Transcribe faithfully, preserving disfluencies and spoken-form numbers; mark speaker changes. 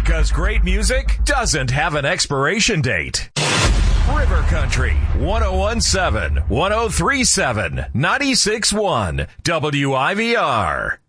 Speaker 1: Because great music doesn't have an expiration date. River Country, one oh one point seven, one oh three point seven, ninety-six point one, W I V R.